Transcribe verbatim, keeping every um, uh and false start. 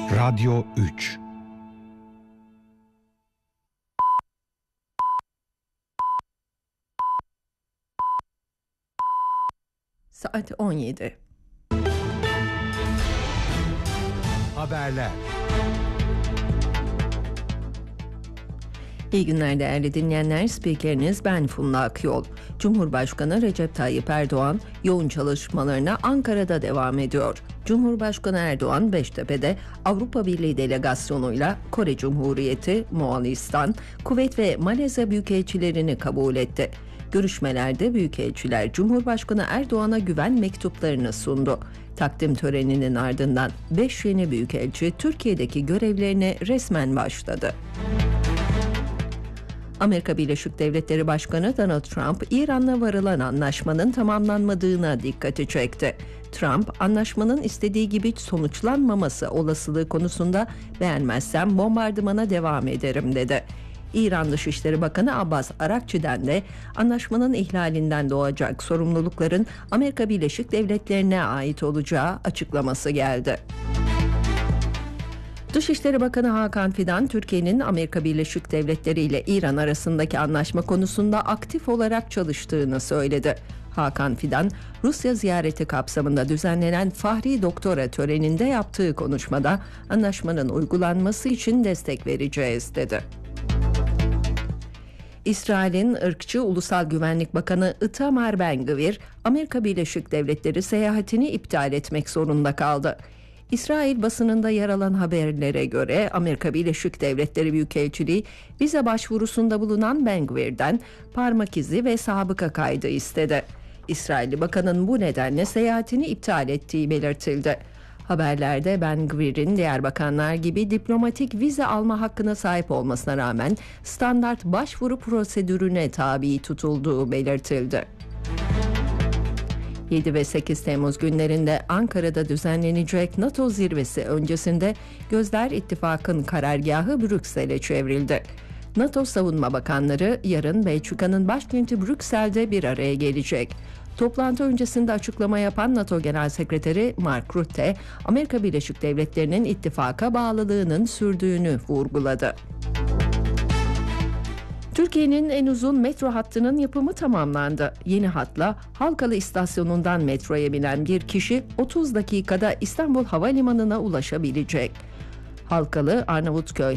Radyo üç. Saat on yedi. Haberler. İyi günler değerli dinleyenler. Spikeriniz ben Funda Akyol. Cumhurbaşkanı Recep Tayyip Erdoğan yoğun çalışmalarına Ankara'da devam ediyor. Cumhurbaşkanı Erdoğan Beştepe'de Avrupa Birliği delegasyonuyla Kore Cumhuriyeti, Moğolistan, Kuveyt ve Malezya büyükelçilerini kabul etti. Görüşmelerde büyükelçiler Cumhurbaşkanı Erdoğan'a güven mektuplarını sundu. Takdim töreninin ardından beş yeni büyükelçi Türkiye'deki görevlerine resmen başladı. Amerika Birleşik Devletleri Başkanı Donald Trump, İran'la varılan anlaşmanın tamamlanmadığına dikkati çekti. Trump, anlaşmanın istediği gibi sonuçlanmaması olasılığı konusunda "beğenmezsem bombardımana devam ederim" dedi. İran Dışişleri Bakanı Abbas Arakçi'den de anlaşmanın ihlalinden doğacak sorumlulukların Amerika Birleşik Devletleri'ne ait olacağı açıklaması geldi. Dışişleri Bakanı Hakan Fidan, Türkiye'nin Amerika Birleşik Devletleri ile İran arasındaki anlaşma konusunda aktif olarak çalıştığını söyledi. Hakan Fidan, Rusya ziyareti kapsamında düzenlenen Fahri Doktora töreninde yaptığı konuşmada anlaşmanın uygulanması için destek vereceğiz dedi. İsrail'in ırkçı Ulusal Güvenlik Bakanı Itamar Ben-Gvir, Amerika Birleşik Devletleri seyahatini iptal etmek zorunda kaldı. İsrail basınında yer alan haberlere göre Amerika Birleşik Devletleri Büyükelçiliği vize başvurusunda bulunan Ben-Gvir'den parmak izi ve sabıka kaydı istedi. İsrailli bakanın bu nedenle seyahatini iptal ettiği belirtildi. Haberlerde Ben-Gvir'in diğer bakanlar gibi diplomatik vize alma hakkına sahip olmasına rağmen standart başvuru prosedürüne tabi tutulduğu belirtildi. yedi ve sekiz Temmuz günlerinde Ankara'da düzenlenecek NATO zirvesi öncesinde gözler ittifakın karargahı Brüksel'e çevrildi. NATO Savunma Bakanları yarın Belçika'nın başkenti Brüksel'de bir araya gelecek. Toplantı öncesinde açıklama yapan NATO Genel Sekreteri Mark Rutte, Amerika Birleşik Devletleri'nin ittifaka bağlılığının sürdüğünü vurguladı. Türkiye'nin en uzun metro hattının yapımı tamamlandı. Yeni hatla Halkalı istasyonundan metroya binen bir kişi otuz dakikada İstanbul Havalimanı'na ulaşabilecek. Halkalı, Arnavutköy